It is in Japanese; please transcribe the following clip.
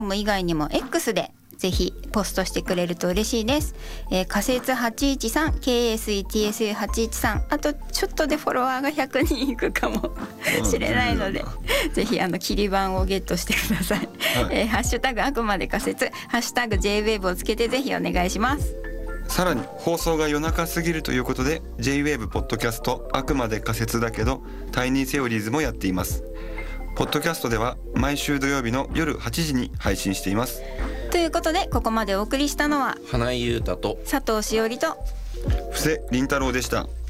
以外にも X でぜひポストしてくれると嬉しいです。仮説813 KSETSU813 あとちょっとでフォロワーが100人いくかもしれないのでぜひ切り板をゲットしてください、はい。ハッシュタグあくまで仮説ハッシュタグ JWAVE をつけてぜひお願いします。 さらに放送が夜中すぎるということで JWAVE ポッドキャストあくまで仮説だけどタイニーセオリーズもやっています。ポッドキャストでは毎週土曜日の夜8時に配信しています。 ということでここまでお送りしたのは花井優太と佐藤しおりと布施凛太郎でした。